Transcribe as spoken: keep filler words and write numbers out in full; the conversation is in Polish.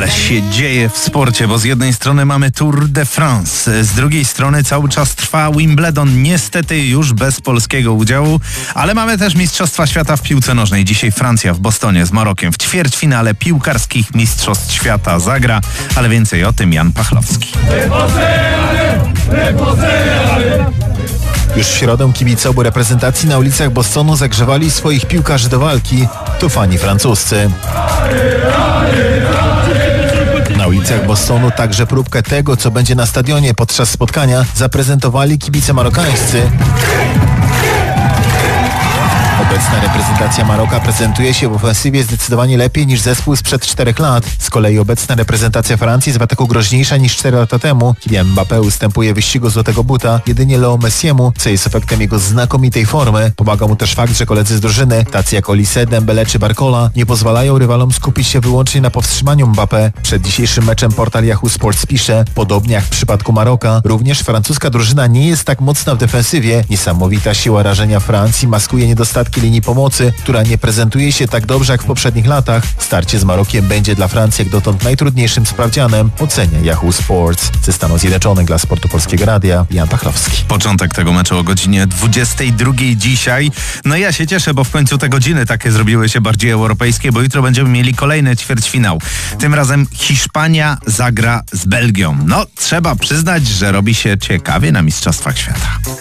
Ale się dzieje w sporcie, bo z jednej strony mamy Tour de France, z drugiej strony cały czas trwa Wimbledon, niestety już bez polskiego udziału, ale mamy też Mistrzostwa Świata w piłce nożnej. Dzisiaj Francja w Bostonie z Marokiem w ćwierćfinale piłkarskich Mistrzostw Świata zagra, ale więcej o tym Jan Pachlowski. Już w środę kibice obu reprezentacji na ulicach Bostonu zagrzewali swoich piłkarzy do walki. To fani francuscy. Na ulicach Bostonu także próbkę tego, co będzie na stadionie podczas spotkania, zaprezentowali kibice marokańscy. Obecna reprezentacja Maroka prezentuje się w ofensywie zdecydowanie lepiej niż zespół sprzed czterech lat. Z kolei obecna reprezentacja Francji jest w ataku groźniejsza niż cztery lata temu. Kylian Mbappé ustępuje wyścigu złotego buta jedynie Leo Messiemu, co jest efektem jego znakomitej formy. Pomaga mu też fakt, że koledzy z drużyny, tacy jak Olise, Dembele czy Barcola, nie pozwalają rywalom skupić się wyłącznie na powstrzymaniu Mbappé. Przed dzisiejszym meczem portal Yahoo Sports pisze, podobnie jak w przypadku Maroka, również francuska drużyna nie jest tak mocna w defensywie. Niesamowita siła rażenia Francji maskuje niedostatki linii pomocy, która nie prezentuje się tak dobrze jak w poprzednich latach. Starcie z Marokiem będzie dla Francji jak dotąd najtrudniejszym sprawdzianem, ocenia Yahoo Sports. Ze Stanów Zjednoczonych dla Sportu Polskiego Radia, Jan Pachlowski. Początek tego meczu o godzinie dwudziestej drugiej dzisiaj. No ja się cieszę, bo w końcu te godziny takie zrobiły się bardziej europejskie, bo jutro będziemy mieli kolejny ćwierćfinał. Tym razem Hiszpania zagra z Belgią. No, trzeba przyznać, że robi się ciekawie na Mistrzostwach Świata.